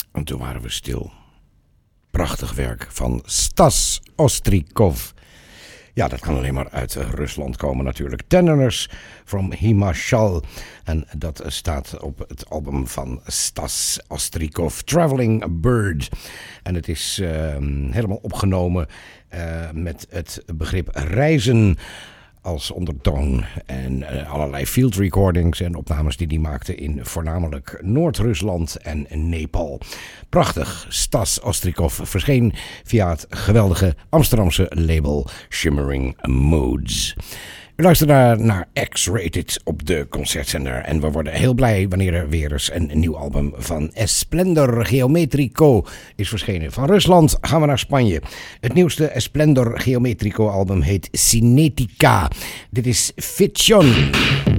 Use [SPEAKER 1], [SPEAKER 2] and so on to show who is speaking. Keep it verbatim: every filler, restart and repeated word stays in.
[SPEAKER 1] En toen waren we stil. Prachtig werk van Stas Ostrikov. Ja, dat kan alleen maar uit Rusland komen natuurlijk. Tenors from Himachal. En dat staat op het album van Stas Ostrikov, Traveling Bird. En het is uh, helemaal opgenomen uh, met het begrip reizen als ondertoon. En uh, allerlei field recordings en opnames die hij maakte in voornamelijk Noord-Rusland en Nepal. Prachtig. Stas Ostrikov verscheen via het geweldige Amsterdamse label Shimmering Moods. U luistert naar, naar X-Rated op de concertzender. En we worden heel blij wanneer er weer eens een, een nieuw album van Esplendor Geometrico is verschenen. Van Rusland gaan we naar Spanje. Het nieuwste Esplendor Geometrico album heet Cinetica. Dit is Fiction.